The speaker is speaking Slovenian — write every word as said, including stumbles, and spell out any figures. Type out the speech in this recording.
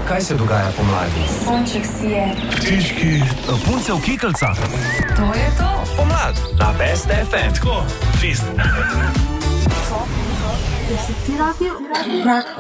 Kaj se dogaja pomladi? Sonček sije. Ptički, punce v kikljcah. To je to. Pomlad na Best F M. Tako, fist. Da si ti rabil?